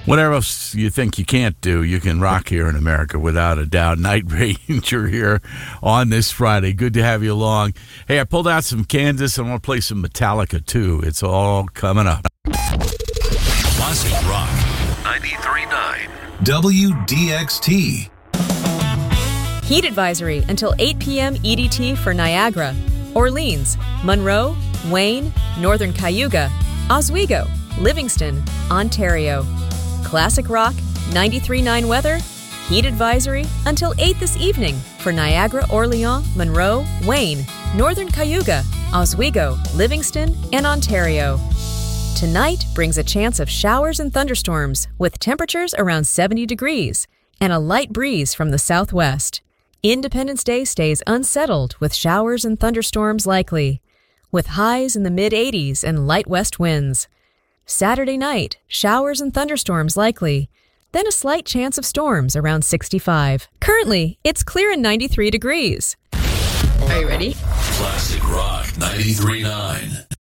Whatever else you think you can't do, you can rock here in America without a doubt. Night Ranger here on this Friday. Good to have you along. Hey, I pulled out some Kansas. I want to play some Metallica, too. It's all coming up. Classic Rock 93.9 WDXT. Heat advisory until 8 p.m. EDT for Niagara, Orleans, Monroe, Wayne, Northern Cayuga, Oswego, Livingston, Ontario. Classic Rock 93.9 weather, heat advisory until 8 this evening for Niagara, Orleans, Monroe, Wayne, Northern Cayuga, Oswego, Livingston, and Ontario. Tonight brings a chance of showers and thunderstorms with temperatures around 70 degrees and a light breeze from the southwest. Independence Day stays unsettled with showers and thunderstorms likely, with highs in the mid-80s and light west winds. Saturday night, showers and thunderstorms likely, then a slight chance of storms around 65. Currently, it's clear and 93 degrees. Are you ready? Classic Rock 93.9